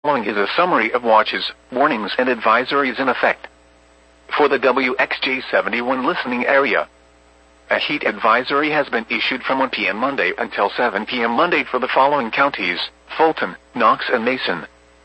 Following is a summary of watches, warnings and advisories in effect. For the WXJ71 listening area, a heat advisory has been issued from 1 p.m. Monday until 7 p.m. Monday for the following counties: Fulton, Knox and Mason.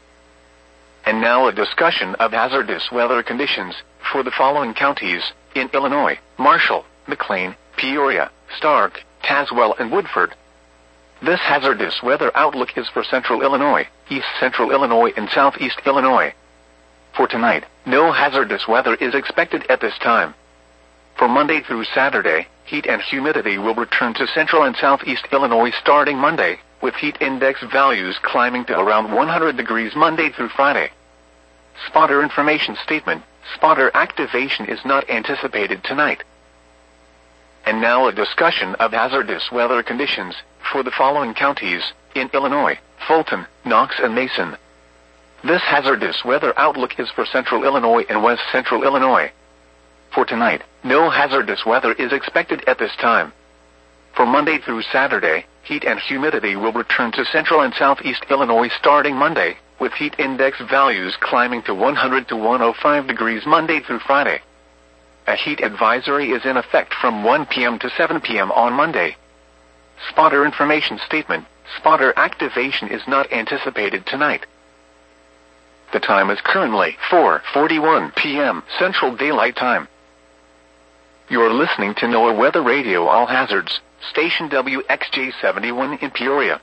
And now a discussion of hazardous weather conditions for the following counties in Illinois: Marshall, McLean, Peoria, Stark, Tazewell and Woodford. This hazardous weather outlook is for Central Illinois, East Central Illinois and Southeast Illinois. For tonight, no hazardous weather is expected at this time. For Monday through Saturday, heat and humidity will return to Central and Southeast Illinois starting Monday, with heat index values climbing to around 100 degrees Monday through Friday. Spotter information statement: spotter activation is not anticipated tonight. And now a discussion of hazardous weather conditions for the following counties in Illinois: Fulton, Knox and Mason. This hazardous weather outlook is for Central Illinois and West Central Illinois. For tonight, no hazardous weather is expected at this time. For Monday through Saturday, heat and humidity will return to Central and Southeast Illinois starting Monday, with heat index values climbing to 100 to 105 degrees Monday through Friday. A heat advisory is in effect from 1 p.m. to 7 p.m. on Monday. Spotter information statement: spotter activation is not anticipated tonight. The time is currently 4:41 p.m. Central Daylight Time. You're listening to NOAA Weather Radio All Hazards, station WXJ71 in Peoria.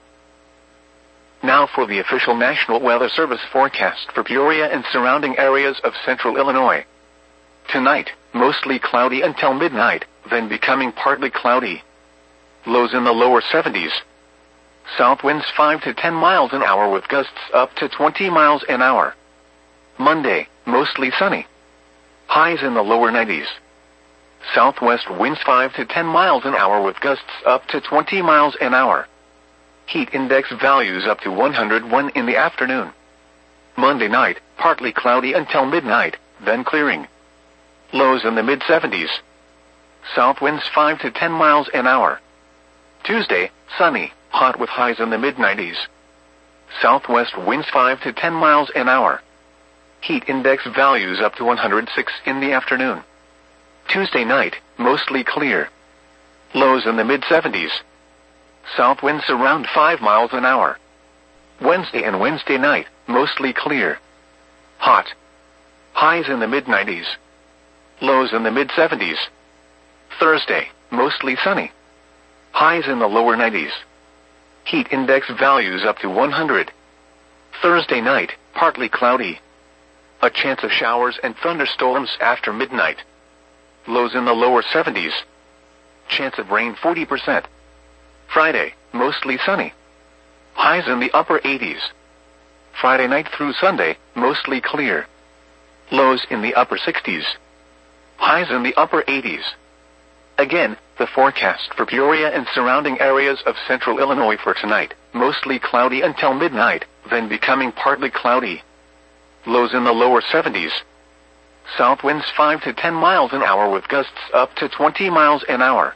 Now for the official National Weather Service forecast for Peoria and surrounding areas of Central Illinois. Tonight, mostly cloudy until midnight, then becoming partly cloudy. Lows in the lower 70s. South winds 5 to 10 miles an hour with gusts up to 20 miles an hour. Monday, mostly sunny. Highs in the lower 90s. Southwest winds 5 to 10 miles an hour with gusts up to 20 miles an hour. Heat index values up to 101 in the afternoon. Monday night, partly cloudy until midnight, then clearing. Lows in the mid-70s. South winds 5 to 10 miles an hour. Tuesday, sunny, hot with highs in the mid-90s. Southwest winds 5 to 10 miles an hour. Heat index values up to 106 in the afternoon. Tuesday night, mostly clear. Lows in the mid-70s. South winds around 5 miles an hour. Wednesday and Wednesday night, mostly clear. Hot. Highs in the mid-90s. Lows in the mid-70s. Thursday, mostly sunny. Highs in the lower 90s. Heat index values up to 100. Thursday night, partly cloudy. A chance of showers and thunderstorms after midnight. Lows in the lower 70s. Chance of rain 40%. Friday, mostly sunny. Highs in the upper 80s. Friday night through Sunday, mostly clear. Lows in the upper 60s. Highs in the upper 80s. Again, the forecast for Peoria and surrounding areas of Central Illinois for tonight: mostly cloudy until midnight, then becoming partly cloudy. Lows in the lower 70s. South winds 5 to 10 miles an hour with gusts up to 20 miles an hour.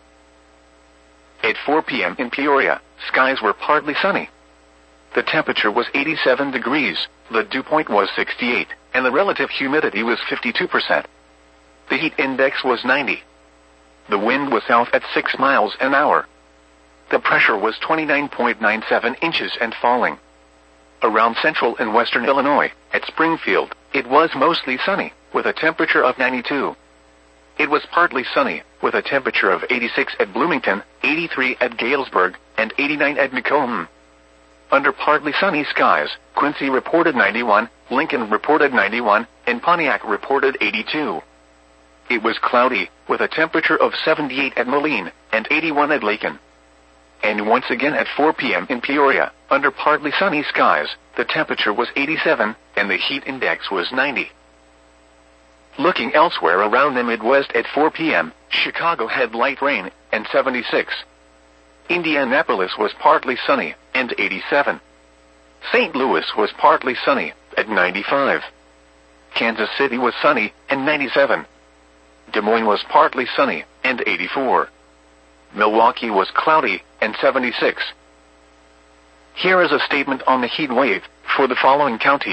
At 4 p.m. in Peoria, skies were partly sunny. The temperature was 87 degrees, the dew point was 68, and the relative humidity was 52%. The heat index was 90. The wind was south at 6 miles an hour. The pressure was 29.97 inches and falling. Around central and western Illinois, at Springfield, it was mostly sunny, with a temperature of 92. It was partly sunny, with a temperature of 86 at Bloomington, 83 at Galesburg, and 89 at Macomb. Under partly sunny skies, Quincy reported 91, Lincoln reported 91, and Pontiac reported 82. It was cloudy, with a temperature of 78 at Moline, and 81 at Lacon. And once again at 4 p.m. in Peoria, under partly sunny skies, the temperature was 87, and the heat index was 90. Looking elsewhere around the Midwest at 4 p.m., Chicago had light rain, and 76. Indianapolis was partly sunny, and 87. St. Louis was partly sunny, at 95. Kansas City was sunny, and 97. Des Moines was partly sunny, and 84. Milwaukee was cloudy, and 76. Here is a statement on the heat wave for the following counties.